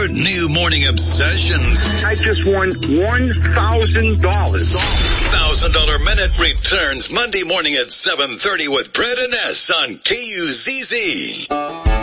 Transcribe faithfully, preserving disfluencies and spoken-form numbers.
your new morning obsession. I just won one thousand dollars. one thousand dollars Minute returns Monday morning at seven thirty with Brett and Ness on K U Z Z.